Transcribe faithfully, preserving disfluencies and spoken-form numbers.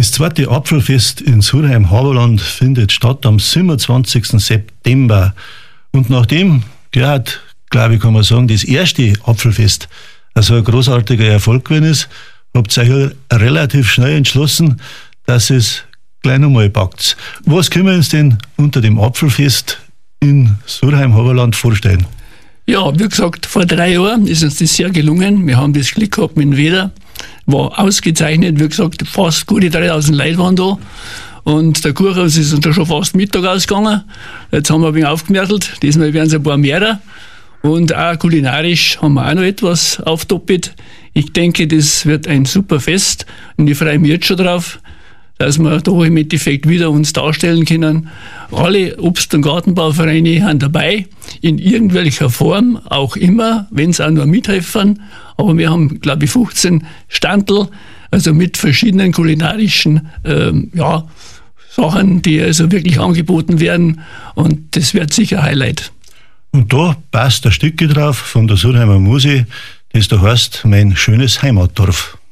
Das zweite Apfelfest in Surheim-Haberland findet statt am siebenundzwanzigsten September. Und nachdem, Gerhard, glaube ich, kann man sagen, das erste Apfelfest also ein großartiger Erfolg gewesen ist, habt ihr euch relativ schnell entschlossen, dass es gleich nochmal packt. Was können wir uns denn unter dem Apfelfest in Surheim-Haberland vorstellen? Ja, wie gesagt, vor drei Jahren ist uns das sehr gelungen. Wir haben das Glück gehabt mit dem Wetter. War ausgezeichnet, wie gesagt, fast gute dreitausend Leute waren da. Und der Kuchhaus ist uns da schon fast Mittag ausgegangen. Jetzt haben wir ein wenig aufgemerkt. Diesmal werden es ein paar mehr. Und auch kulinarisch haben wir auch noch etwas auftoppet. Ich denke, das wird ein super Fest. Und ich freue mich jetzt schon drauf, dass wir da im Endeffekt wieder uns darstellen können. Alle Obst- und Gartenbauvereine sind dabei, in irgendwelcher Form, auch immer, wenn es auch nur mithelfen. Aber wir haben, glaube ich, fünfzehn Standel, also mit verschiedenen kulinarischen ähm, ja, Sachen, die also wirklich angeboten werden. Und das wird sicher ein Highlight. Und da passt ein Stückchen drauf von der Surheimer Muse, das da heißt, mein schönes Heimatdorf.